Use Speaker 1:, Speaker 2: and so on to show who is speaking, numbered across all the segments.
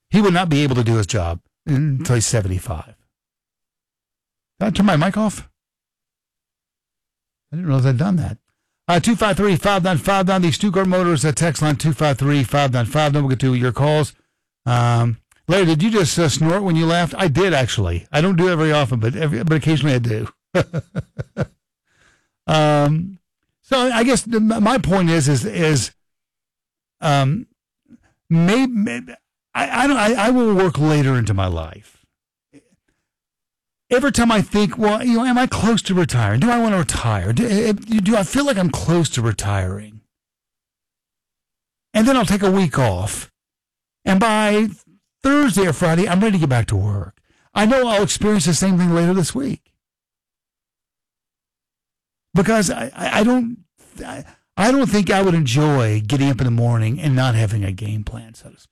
Speaker 1: He would not be able to do his job until he's 75. Did I turn my mic off? I didn't realize I'd done that. 253-5959, the Stuttgart Motors text line 253-5959. Then we'll get to your calls. Larry, did you just snort when you laughed? I did, actually. I don't do it very often, but occasionally I do. So I guess my point is maybe I will work later into my life. Every time I think, well, am I close to retiring? Do I want to retire? Do I feel like I'm close to retiring? And then I'll take a week off. And by Thursday or Friday, I'm ready to get back to work. I know I'll experience the same thing later this week. Because I don't think I would enjoy getting up in the morning and not having a game plan, so to speak.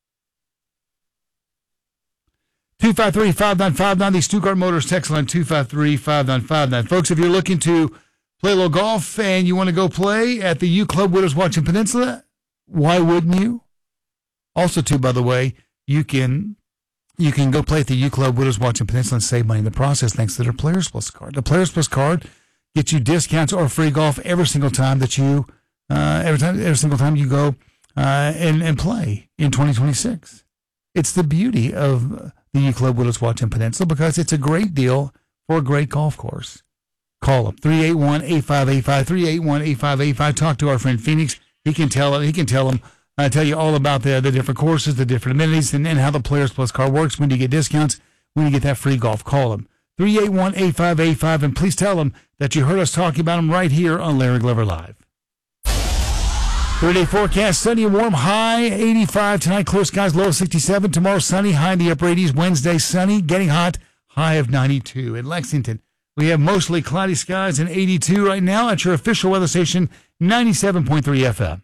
Speaker 1: 253-5959, the Stuttgart Motors text line 253-5959. Folks, if you're looking to play a little golf and you want to go play at the U Club Widows Watchung Peninsula, why wouldn't you? Also, too, by the way, you can go play at the U Club Widows Watchung Peninsula and save money in the process thanks to their Players Plus card. The Players Plus card gets you discounts or free golf every single time that you every single time you go and play in 2026. It's the beauty of the U Club Widows Watchung Peninsula because it's a great deal for a great golf course. Call them 381-8585, 381-8585. Talk to our friend Phoenix. He can tell you all about the different courses, the different amenities, and how the Players Plus card works. When you get discounts, when you get that free golf, call them 381-8585, and please tell them that you heard us talking about them right here on Larry Glover Live. 3-day forecast, sunny and warm, high 85 tonight, clear skies, low 67. Tomorrow, sunny, high in the upper 80s. Wednesday, sunny, getting hot, high of 92. In Lexington, we have mostly cloudy skies and 82 right now at your official weather station, 97.3 FM.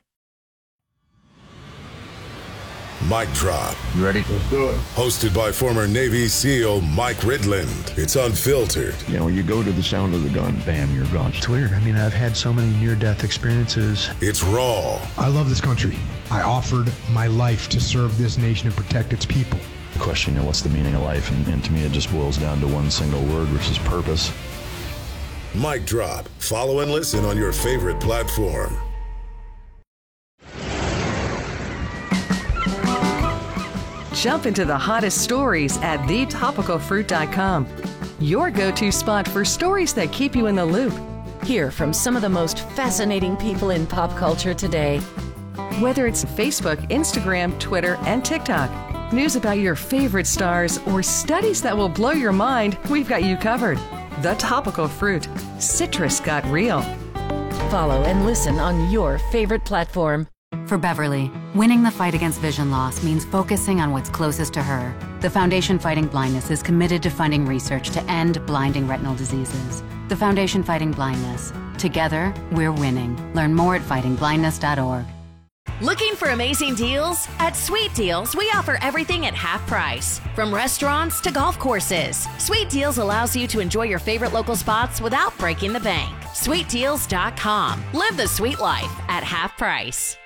Speaker 2: Mic Drop.
Speaker 3: You ready?
Speaker 4: Let's do it.
Speaker 2: Hosted by former Navy SEAL Mike Ridland. It's unfiltered.
Speaker 3: You know, you go to the sound of the gun, bam, you're gone.
Speaker 5: It's weird. I mean, I've had so many near-death experiences.
Speaker 2: It's raw.
Speaker 6: I love this country. I offered my life to serve this nation and protect its people.
Speaker 3: The question, you know, what's the meaning of life? And to me, it just boils down to one single word, which is purpose.
Speaker 2: Mic Drop. Follow and listen on your favorite platform.
Speaker 7: Jump into the hottest stories at thetopicalfruit.com. Your go-to spot for stories that keep you in the loop.
Speaker 8: Hear from some of the most fascinating people in pop culture today.
Speaker 7: Whether it's Facebook, Instagram, Twitter, and TikTok, news about your favorite stars, or studies that will blow your mind, we've got you covered. The Topical Fruit. Citrus got real.
Speaker 8: Follow and listen on your favorite platform.
Speaker 9: For Beverly, winning the fight against vision loss means focusing on what's closest to her. The Foundation Fighting Blindness is committed to funding research to end blinding retinal diseases. The Foundation Fighting Blindness. Together, we're winning. Learn more at fightingblindness.org.
Speaker 10: Looking for amazing deals? At Sweet Deals, we offer everything at half price. From restaurants to golf courses, Sweet Deals allows you to enjoy your favorite local spots without breaking the bank. SweetDeals.com. Live the sweet life at half price.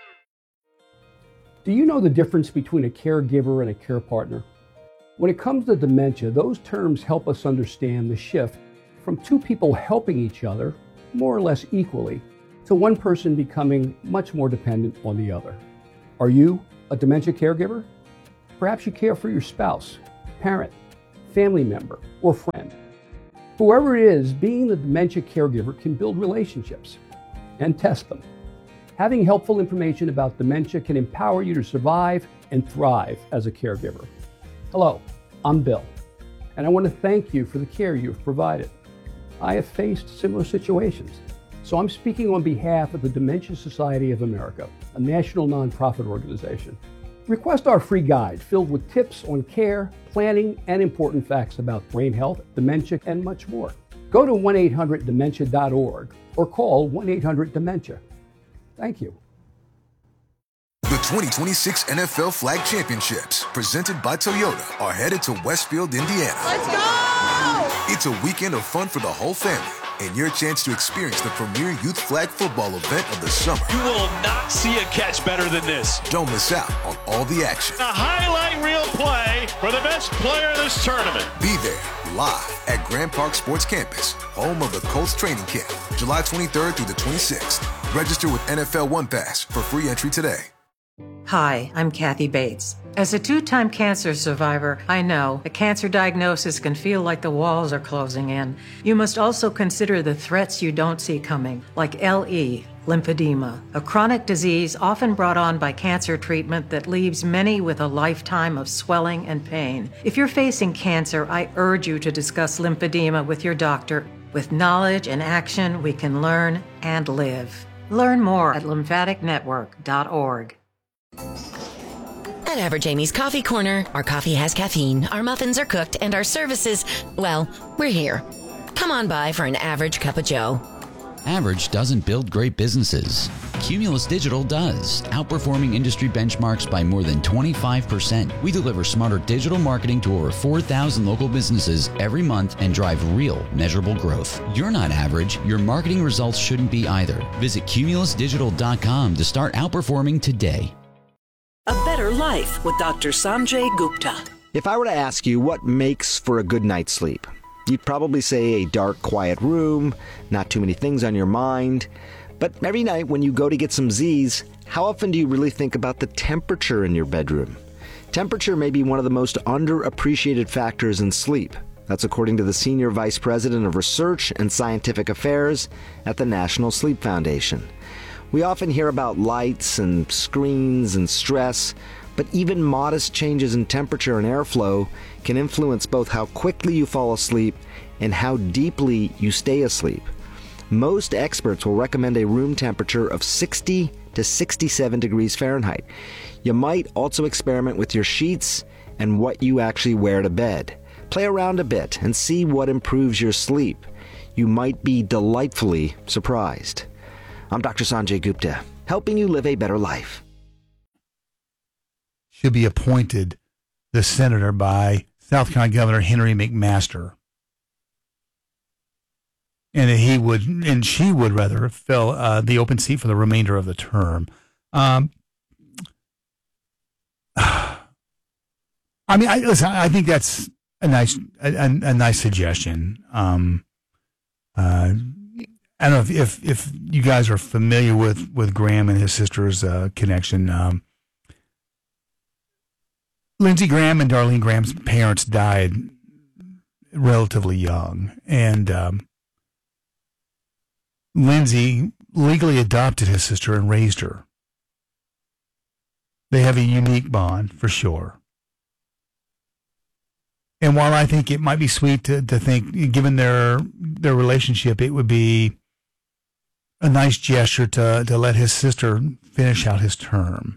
Speaker 11: Do you know the difference between a caregiver and a care partner? When it comes to dementia, those terms help us understand the shift from two people helping each other, more or less equally, to one person becoming much more dependent on the other. Are you a dementia caregiver? Perhaps you care for your spouse, parent, family member, or friend. Whoever it is, being the dementia caregiver can build relationships and test them. Having helpful information about dementia can empower you to survive and thrive as a caregiver. Hello, I'm Bill, and I want to thank you for the care you've provided. I have faced similar situations, so I'm speaking on behalf of the Dementia Society of America, a national nonprofit organization. Request our free guide filled with tips on care, planning, and important facts about brain health, dementia, and much more. Go to 1-800-DEMENTIA.org or call 1-800-DEMENTIA. Thank you.
Speaker 12: The 2026 NFL Flag Championships, presented by Toyota, are headed to Westfield, Indiana.
Speaker 13: Let's go!
Speaker 12: It's a weekend of fun for the whole family. and your chance to experience the premier youth flag football event of the summer.
Speaker 4: You will not see a catch better than this.
Speaker 12: Don't miss out on all the action.
Speaker 4: A highlight reel play for the best player of this tournament.
Speaker 12: Be there live at Grand Park Sports Campus, home of the Colts training camp, July 23rd through the 26th. Register with NFL One Pass for free entry today.
Speaker 13: Hi, I'm Kathy Bates. As a two-time cancer survivor, I know a cancer diagnosis can feel like the walls are closing in. You must also consider the threats you don't see coming, like LE, lymphedema, a chronic disease often brought on by cancer treatment that leaves many with a lifetime of swelling and pain. If you're facing cancer, I urge you to discuss lymphedema with your doctor. With knowledge and action, we can learn and live. Learn more at lymphaticnetwork.org.
Speaker 10: At Average Amy's Coffee Corner, our coffee has caffeine, our muffins are cooked, and our services, well, we're here. Come on by for an average cup of joe.
Speaker 14: Average doesn't build great businesses. Cumulus Digital does, outperforming industry benchmarks by more than 25%. We deliver smarter digital marketing to over 4,000 local businesses every month and drive real, measurable growth. You're not average. Your marketing results shouldn't be either. Visit cumulusdigital.com to start outperforming today.
Speaker 15: A Better Life with Dr. Sanjay Gupta.
Speaker 16: If I were to ask you what makes for a good night's sleep, you'd probably say a dark, quiet room, not too many things on your mind. But every night when you go to get some Z's, how often do you really think about the temperature in your bedroom? Temperature may be one of the most underappreciated factors in sleep. That's according to the Senior Vice President of Research and Scientific Affairs at the National Sleep Foundation. We often hear about lights and screens and stress, but even modest changes in temperature and airflow can influence both how quickly you fall asleep and how deeply you stay asleep. Most experts will recommend a room temperature of 60 to 67 degrees Fahrenheit. You might also experiment with your sheets and what you actually wear to bed. Play around a bit and see what improves your sleep. You might be delightfully surprised. I'm Dr. Sanjay Gupta, helping you live a better life.
Speaker 1: Should be appointed the senator by South Carolina Governor Henry McMaster. And she would rather fill the open seat for the remainder of the term. I think that's a nice suggestion. I don't know if you guys are familiar with Graham and his sister's connection. Lindsey Graham and Darlene Graham's parents died relatively young, and Lindsey legally adopted his sister and raised her. They have a unique bond, for sure. And while I think it might be sweet to think, given their relationship, it would be a nice gesture to let his sister finish out his term.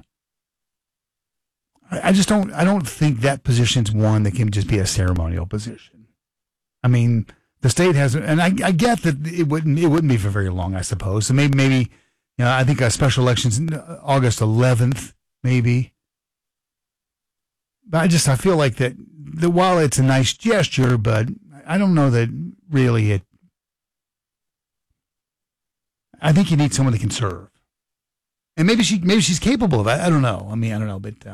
Speaker 1: I don't think that position's one that can just be a ceremonial position. I mean, the state has, and I get that it wouldn't be for very long, I suppose. So maybe I think a special election's August 11th, maybe. But I feel like that while it's a nice gesture, but I don't know that really I think you need someone that can serve, and maybe she's capable of it. I don't know. I don't know, but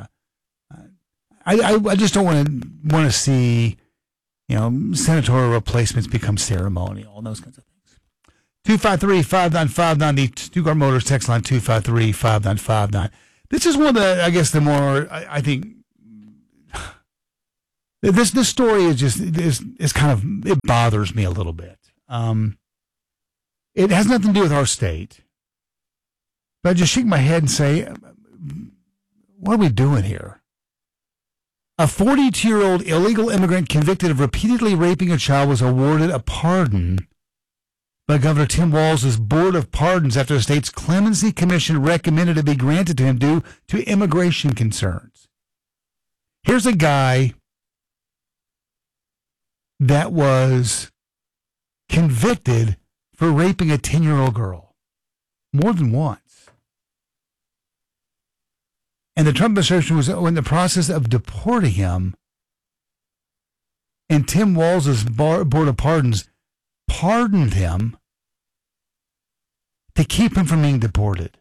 Speaker 1: I just don't want to see senatorial replacements become ceremonial and those kinds of things. 253-5959, the Stuttgart Motors text line 253-5959. This is one of the, I guess, the more I think this story is kind of, it bothers me a little bit. It has nothing to do with our state. But I just shake my head and say, what are we doing here? A 42-year-old illegal immigrant convicted of repeatedly raping a child was awarded a pardon by Governor Tim Walz's Board of Pardons after the state's Clemency Commission recommended it be granted to him due to immigration concerns. Here's a guy that was convicted for raping a 10-year-old girl more than once. And the Trump administration was in the process of deporting him. And Tim Walz's Board of Pardons pardoned him to keep him from being deported.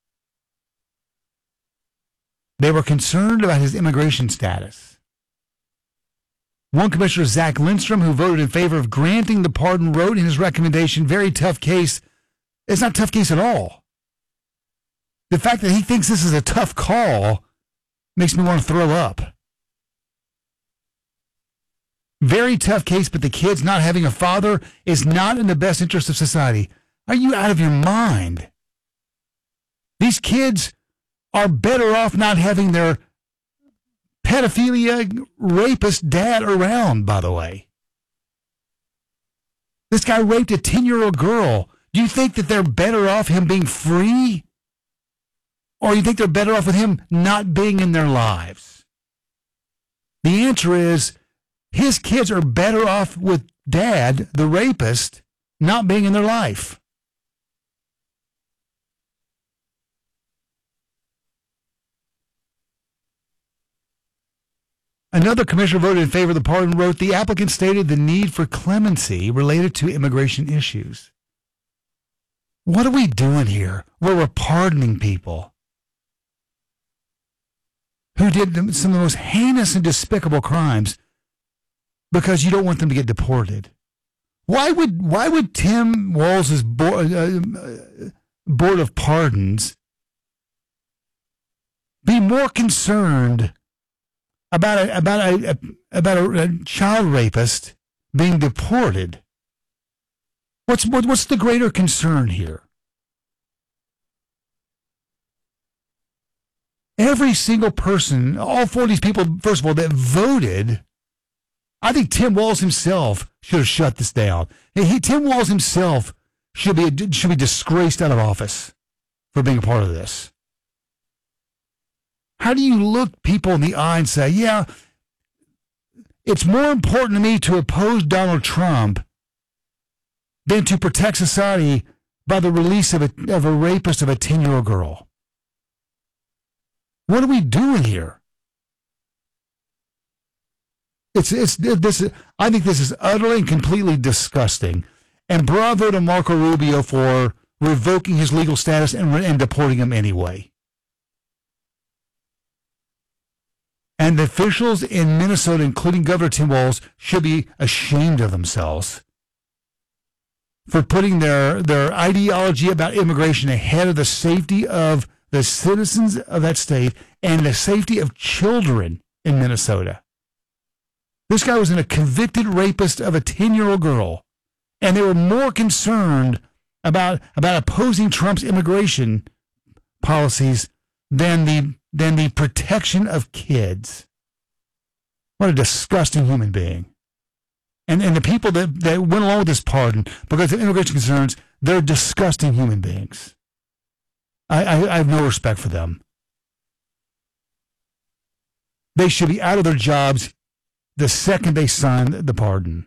Speaker 1: They were concerned about his immigration status. One commissioner, Zach Lindstrom, who voted in favor of granting the pardon, wrote in his recommendation, very tough case. It's not a tough case at all. The fact that he thinks this is a tough call makes me want to throw up. Very tough case, but the kids not having a father is not in the best interest of society. Are you out of your mind? These kids are better off not having their pedophilia rapist dad around, by the way. This guy raped a 10-year-old girl. Do you think that they're better off him being free? Or you think they're better off with him not being in their lives? The answer is his kids are better off with dad, the rapist, not being in their life. Another commissioner voted in favor of the pardon, wrote, the applicant stated the need for clemency related to immigration issues. What are we doing here where we're pardoning people who did some of the most heinous and despicable crimes because you don't want them to get deported? Why would Tim Walz's board of pardons be more concerned about a child rapist being deported? What's the greater concern here? Every single person, all 4 of these people, first of all, that voted, I think Tim Walz himself should have shut this down. Tim Walz himself should be disgraced out of office for being a part of this. How do you look people in the eye and say, yeah, it's more important to me to oppose Donald Trump than to protect society by the release of a rapist of a 10-year-old girl? What are we doing here? I think this is utterly and completely disgusting. And bravo to Marco Rubio for revoking his legal status and deporting him anyway. And the officials in Minnesota, including Governor Tim Walz, should be ashamed of themselves for putting their ideology about immigration ahead of the safety of the citizens of that state and the safety of children in Minnesota. This guy was a convicted rapist of a 10-year-old girl, and they were more concerned about opposing Trump's immigration policies than the protection of kids. What a disgusting human being. And the people that went along with this pardon because of immigration concerns, they're disgusting human beings. I have no respect for them. They should be out of their jobs the second they sign the pardon.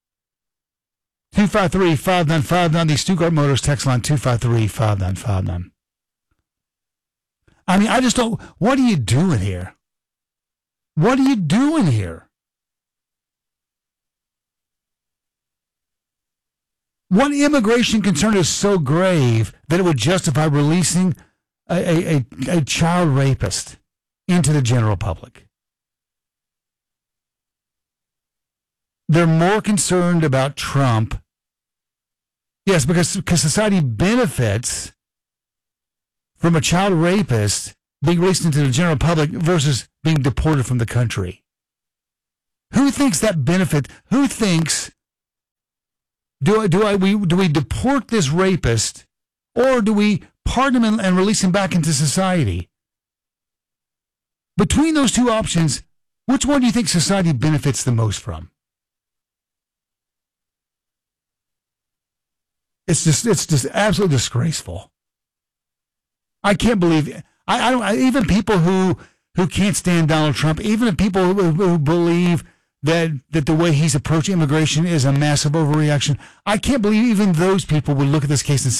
Speaker 1: 253-5959, the Stuttgart Motors text line 253-5959. I mean, I just don't, what are you doing here? What are you doing here? What immigration concern is so grave that it would justify releasing a child rapist into the general public? They're more concerned about Trump. Yes, because society benefits from a child rapist being released into the general public versus being deported from the country. Who thinks that benefit? Who thinks do we deport this rapist, or do we pardon him and release him back into society? Between those two options, which one do you think society benefits the most from? It's just absolutely disgraceful. I can't believe it. I don't. Even people who can't stand Donald Trump, even people who believe that the way he's approaching immigration is a massive overreaction, I can't believe even those people would look at this case and say,